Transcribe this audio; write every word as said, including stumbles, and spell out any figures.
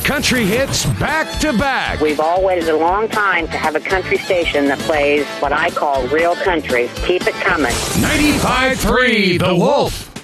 country hits back to back. We've all waited a long time to have a country station that plays what I call real country. Keep it coming. ninety-five point three The Wolf.